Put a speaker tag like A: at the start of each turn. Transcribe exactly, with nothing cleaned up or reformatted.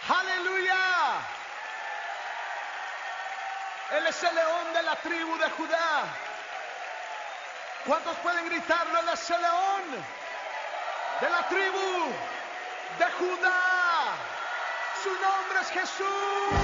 A: ¡Aleluya! Él es el león de la tribu de Judá. ¿Cuántos pueden gritarlo? Él es el león de la tribu de Judá. Su nombre es Jesús.